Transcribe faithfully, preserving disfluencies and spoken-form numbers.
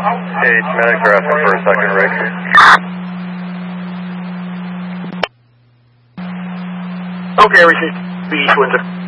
Hey, medics are asking for a second, Rick. Okay, receive the East Windsor.